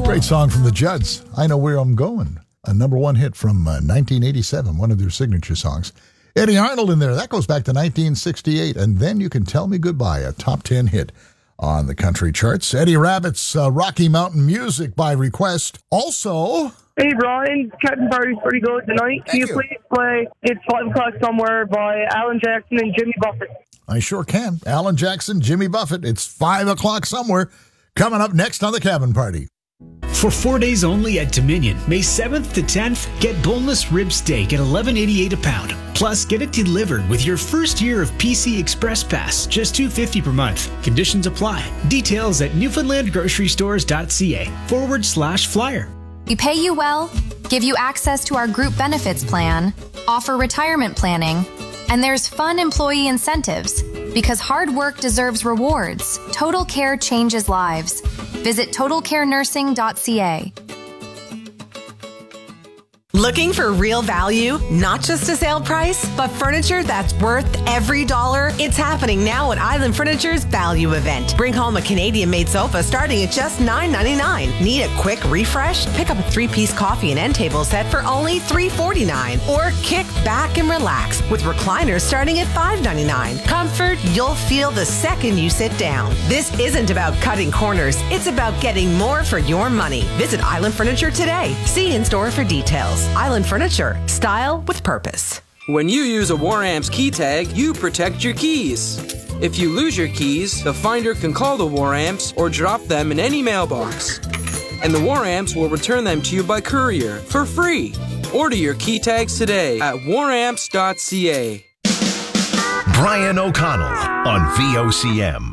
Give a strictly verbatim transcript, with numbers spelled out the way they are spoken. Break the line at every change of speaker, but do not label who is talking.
Great song from the Judds. I Know Where I'm Going. A number one hit from uh, nineteen eighty-seven, one of their signature songs. Eddie Arnold in there. That goes back to nineteen sixty-eight. And Then You Can Tell Me Goodbye, a top ten hit on the country charts. Eddie Rabbitt's uh, Rocky Mountain Music by request. Also...
Hey, Brian. Captain Party's pretty good tonight. Can you,
you
please play It's Five O'Clock Somewhere by Alan Jackson and Jimmy Buffett?
I sure can. Alan Jackson, Jimmy Buffett. It's five o'clock somewhere. Coming up next on the Cabin Party.
For four days only at Dominion, May seventh to tenth, get boneless rib steak at eleven eighty-eight a pound. Plus, get it delivered with your first year of P C Express Pass, just two dollars and fifty cents per month. Conditions apply. Details at newfoundlandgrocerystores.ca forward slash flyer.
We pay you well, give you access to our group benefits plan, offer retirement planning, and there's fun employee incentives. Because hard work deserves rewards, Total Care changes lives. Visit total care nursing dot c a.
Looking for real value? Not just a sale price, but furniture that's worth every dollar? It's happening now at Island Furniture's Value Event. Bring home a Canadian-made sofa starting at just nine ninety-nine. Need a quick refresh? Pick up a three-piece coffee and end table set for only three forty-nine. Or kick back and relax with recliners starting at five ninety-nine. Comfort you'll feel the second you sit down. This isn't about cutting corners. It's about getting more for your money. Visit Island Furniture today. See in-store for details. Island Furniture. Style with purpose.
When you use a WarAmps key tag, you protect your keys. If you lose your keys, the finder can call the WarAmps or drop them in any mailbox. And the WarAmps will return them to you by courier for free. Order your key tags today at war amps dot c a.
Brian O'Connell on V O C M.